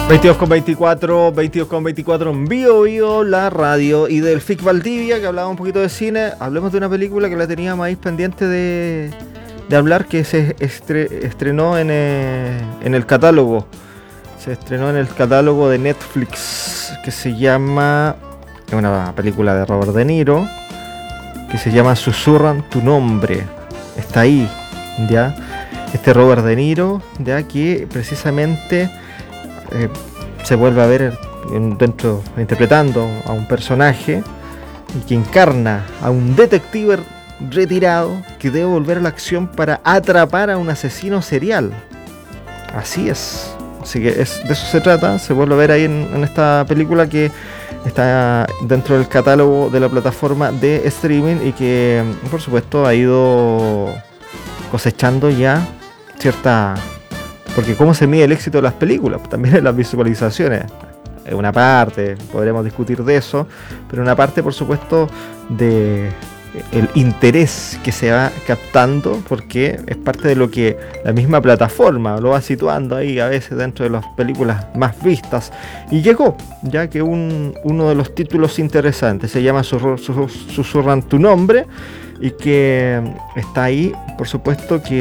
22:24 en Bio, la radio. Y del FIC Valdivia, que hablaba un poquito de cine, hablemos de una película que la teníamos ahí pendiente de hablar, que se estrenó en el catálogo. Se estrenó en el catálogo de Netflix, que se llama... Es una película de Robert De Niro, que se llama Susurran tu nombre. Está ahí, ¿ya? Este Robert De Niro, ya, que precisamente... se vuelve a ver interpretando a un personaje que encarna a un detective retirado que debe volver a la acción para atrapar a un asesino serial. Así es. Así que de eso se trata. Se vuelve a ver ahí en esta película que está dentro del catálogo de la plataforma de streaming y que, por supuesto, ha ido cosechando ya cierta... Porque cómo se mide el éxito de las películas, también en las visualizaciones. En una parte, podremos discutir de eso, pero en una parte, por supuesto, de el interés que se va captando, porque es parte de lo que la misma plataforma lo va situando ahí a veces dentro de las películas más vistas. Y llegó, ya que uno de los títulos interesantes se llama Susurran tu nombre, y que está ahí, por supuesto, que